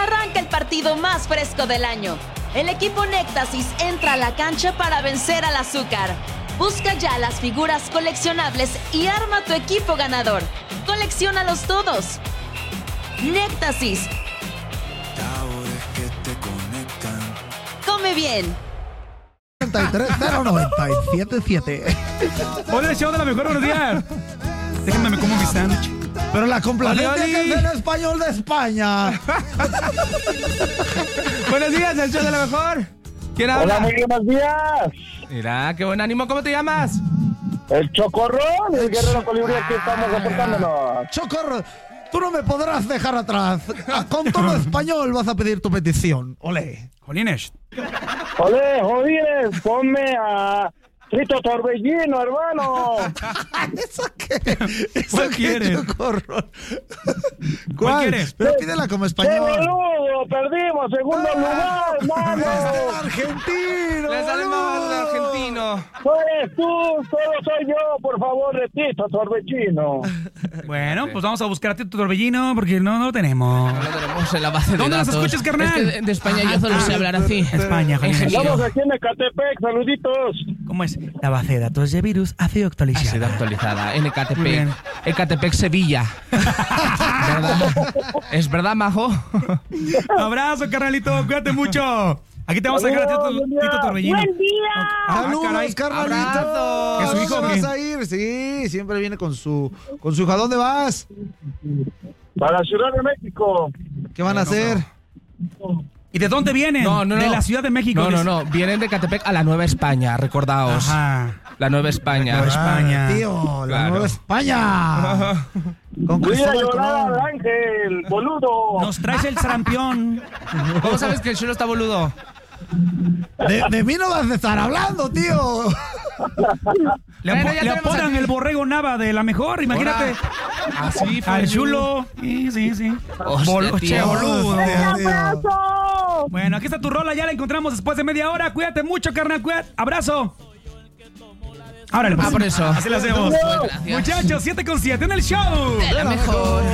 Arranca el partido más fresco del año. El equipo Néctasis entra a la cancha para vencer al azúcar. Busca ya las figuras coleccionables y arma tu equipo ganador. ¡Colecciónalos todos! Néctasis. Sabores que te conectan. Come bien. 930977. Hola, el show de la mejor, buenos días. Déjenme me como mi sándwich. Pero la complacencia Oli, Oli. que es en español de España. Buenos días, el show de la mejor. ¿Quién habla? Hola, muy buenos días. Mira, qué buen ánimo. ¿Cómo te llamas? El Chocorrón, el Guerrero Colibrí, aquí estamos reportándonos. Chocorro, tú no me podrás dejar atrás. Con todo español vas a pedir tu petición. Olé. Jolines. Olé, jodines, ponme a Frito Torbellino, hermano. ¿Eso qué? ¿Eso ¿Cuál qué, quieres? Chocorro? ¿Cuál quieres? Pero pídela como ¡Qué español. boludo! Perdimos, segundo lugar, hermano. Argentino. Le sale mal el argentino. Eres tú, solo soy yo, por favor, repito, Torbellino. Bueno, pues vamos a buscar a ti tu torbellino porque no lo tenemos. No lo tenemos en la base de ¿Dónde datos. nos escuchas, carnal? Es que de España yo solo sé hablar así. España, Jolines. Ingeniero. Estamos aquí en Ecatepec, saluditos. ¿Cómo es? La base de datos de virus ha sido Ha actualizada. sido actualizada en Muy Ecatepec. bien. Ecatepec, Sevilla. ¿Verdad? ¿Es verdad, Majo? Abrazo, carnalito. Cuídate mucho. Aquí te vamos a sacar a Tito Torbellino. ¡Buen día! Ah, Saludos, caray. carnalito. Abrazo. ¿Es su hijo o ¿Dónde qué? vas a ir? Sí, siempre viene con su hijo. ¿A dónde vas? Para la Ciudad de México. ¿Qué van a hacer? ¿Y de dónde vienen? No. De la Ciudad de México. No. Vienen de Ecatepec a la Nueva España, recordaos. Ajá. La Nueva España. Nueva España. Tío, la Claro. Nueva España. Con Mira, Cristóbal Yolanda Colón. Ángel, boludo. Nos traes el sarampión. ¿Cómo sabes que el chulo está boludo? De mí no vas a estar hablando, tío. Le, Bueno, ya le tenemos apodan aquí. el borrego Nava de la mejor, imagínate. Así fue. Al chulo. Sí. Hostia, tío. Che, boludo. Hostia. ¡Un abrazo! Bueno, aquí está tu rola, ya la encontramos después de media hora. Cuídate mucho, carnal. Cuídate. Abrazo. Árale, pues. Ah, por eso. Así lo hacemos. Gracias. Muchachos, 7 con 7 en el show. De la mejor.